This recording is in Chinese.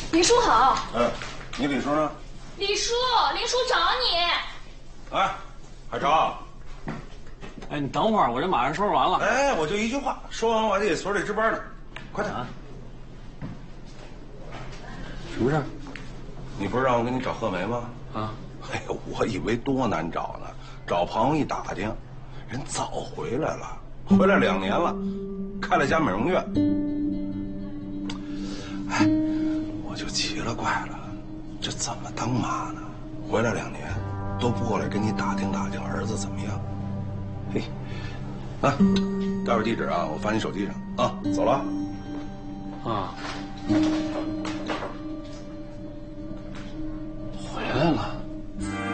李叔好。 你李叔呢？ 李叔找你。 哎，海潮。 哎，你等会儿，我这马上收拾完了。 哎，我就一句话，说完我还得给村里值班呢，快点啊！ 什么事儿？ 你不是让我给你找贺梅吗？ 啊！ 哎呀，我以为多难找呢，找朋友一打听，人早回来了，回来2年了，开了家美容院。哎，我就奇了怪了，这怎么当妈呢？回来2年，都不过来跟你打听打听儿子怎么样？嘿，啊，待会儿地址啊，我发你手机上啊。走了。 啊。